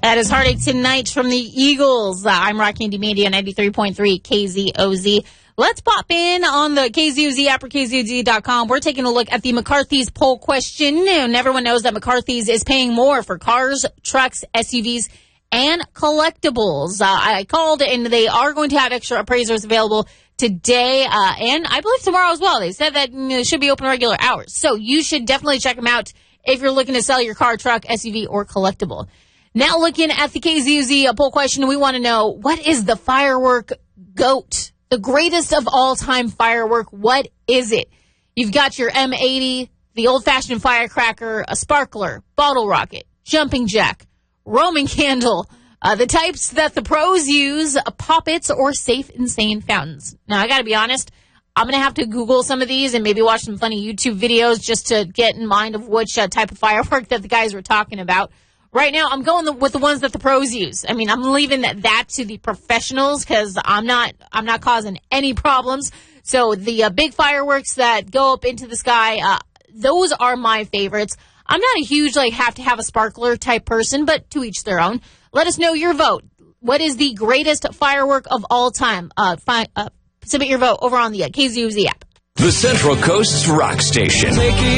That is Heartache Tonight from the Eagles. I'm Rocky and Media, 93.3 KZOZ. Let's pop in on the KZOZ app or KZOZ.com. We're taking a look at the McCarthy's poll question. And everyone knows that McCarthy's is paying more for cars, trucks, SUVs, and collectibles. I called, and they are going to have extra appraisers available today, and I believe tomorrow as well. They said that it should be open regular hours. So you should definitely check them out if you're looking to sell your car, truck, SUV, or collectible. Now looking at the KZOZ poll question, we want to know, what is the firework GOAT? The greatest of all-time firework, what is it? You've got your M80, the old-fashioned firecracker, a sparkler, bottle rocket, jumping jack, Roman candle, the types that the pros use, poppets, or safe, insane fountains. Now, I got to be honest, I'm going to have to Google some of these and maybe watch some funny YouTube videos just to get in mind of which type of firework that the guys were talking about. Right now, I'm going with the ones that the pros use. I mean, I'm leaving that to the professionals because I'm not causing any problems. So the big fireworks that go up into the sky, those are my favorites. I'm not a huge, have to have a sparkler type person, but to each their own. Let us know your vote. What is the greatest firework of all time? Submit your vote over on the KZOZ app. The Central Coast's rock station.